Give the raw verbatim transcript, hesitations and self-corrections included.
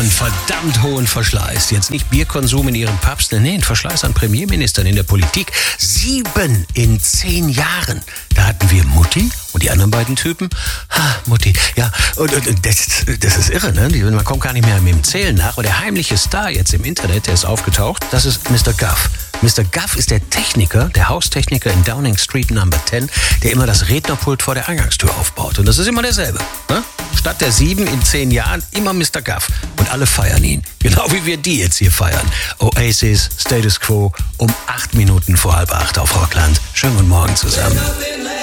einen verdammt hohen Verschleiß. Jetzt nicht Bierkonsum in ihren Pubs, nee, ein Verschleiß an Premierministern in der Politik. Sieben in zehn Jahren. Da hatten wir Mutti und die anderen beiden Typen. Ha, Mutti, ja, und, und, und das, das ist irre, ne? Man kommt gar nicht mehr mit dem Zählen nach. Und der heimliche Star jetzt im Internet, der ist aufgetaucht, das ist Mister Guff. Mister Guff ist der Techniker, der Haustechniker in Downing Street Number zehn, der immer das Rednerpult vor der Eingangstür aufbaut. Und das ist immer derselbe. Ne? Statt der sieben in zehn Jahren immer Mister Guff. Und alle feiern ihn. Genau wie wir die jetzt hier feiern. Oasis, Status Quo, um acht Minuten vor halb acht auf Rockland. Schönen guten Morgen zusammen.